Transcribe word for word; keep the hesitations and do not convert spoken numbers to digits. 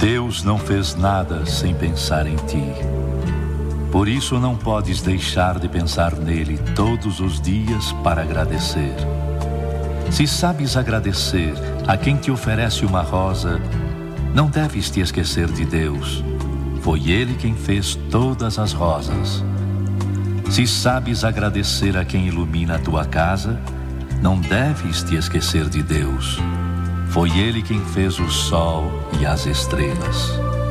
Deus não fez nada sem pensar em ti. Por isso não podes deixar de pensar nele todos os dias para agradecer. Se sabes agradecer a quem te oferece uma rosa, não deves te esquecer de Deus. Foi Ele quem fez todas as rosas. Se sabes agradecer a quem ilumina a tua casa, não deves te esquecer de Deus. Foi Ele quem fez o sol e as estrelas.